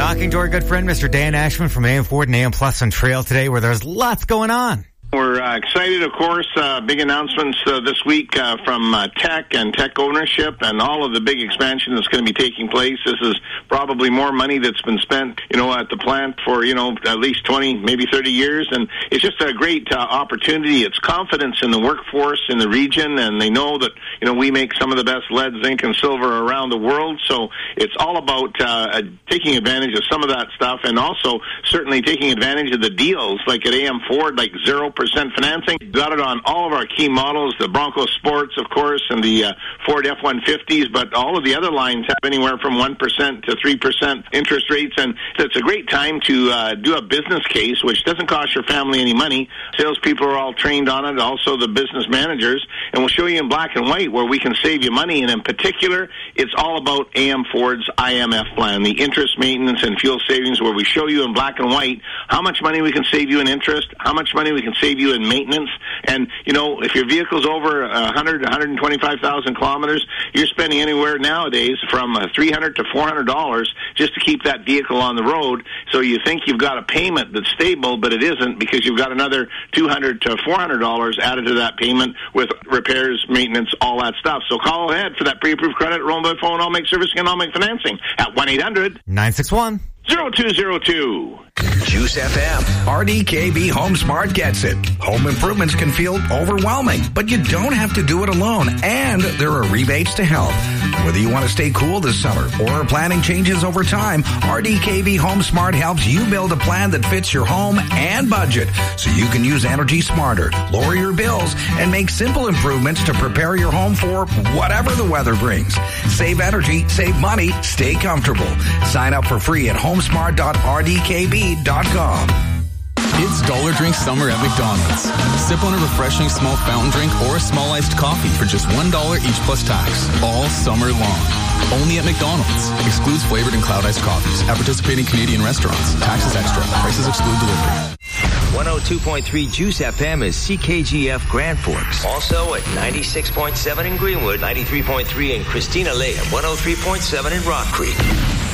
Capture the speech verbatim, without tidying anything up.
Talking to our good friend, Mister Dan Ashman from A M Ford and A M Plus on Trail today, where there's lots going on. We're uh, excited, of course. Uh, big announcements uh, this week uh, from uh, tech and tech ownership and all of the big expansion that's going to be taking place. This is probably more money that's been spent, you know, at the plant for, you know, at least twenty, maybe thirty years. And it's just a great uh, opportunity. It's confidence in the workforce in the region, and they know that, you know, we make some of the best lead, zinc, and silver around the world. So it's all about uh, taking advantage of some of that stuff, and also certainly taking advantage of the deals, like at A M Ford, like zero percent financing. Got it on all of our key models, the Bronco Sports, of course, and the uh, Ford F one fifties, but all of the other lines have anywhere from one percent to three percent interest rates, and it's a great time to uh, do a business case, which doesn't cost your family any money. Salespeople are all trained on it, also the business managers, and we'll show you in black and white where we can save you money, and in particular, it's all about A M Ford's I M F plan, the interest, maintenance, and fuel savings, where we show you in black and white how much money we can save you in interest, how much money we can save you in maintenance. And, you know, if your vehicle's over one hundred, one hundred twenty-five thousand kilometers, you're spending anywhere nowadays from three hundred to four hundred dollars just to keep that vehicle on the road. So you think you've got a payment that's stable, but it isn't, because you've got another two hundred to four hundred dollars added to that payment with repairs, maintenance, all that stuff. So call ahead for that pre-approved credit, roll by phone, all make servicing, and all make financing at one eight hundred nine six one zero two zero two. Juice F M. R D K B Home Smart gets it. Home improvements can feel overwhelming, but you don't have to do it alone, and there are rebates to help. Whether you want to stay cool this summer or are planning changes over time, R D K B Home Smart helps you build a plan that fits your home and budget, so you can use energy smarter, lower your bills, and make simple improvements to prepare your home for whatever the weather brings. Save energy, save money, stay comfortable. Sign up for free at homesmart dot r d k b dot com. It's Dollar Drink Summer at McDonald's. Sip on a refreshing small fountain drink or a small iced coffee for just one dollar each plus tax, all summer long. Only at McDonald's. Excludes flavored and cloud iced coffees at participating Canadian restaurants. Taxes extra. Prices exclude delivery. one oh two point three Juice F M is C K G F Grand Forks. Also at ninety-six point seven in Greenwood, ninety-three point three in Christina Lake, and one oh three point seven in Rock Creek.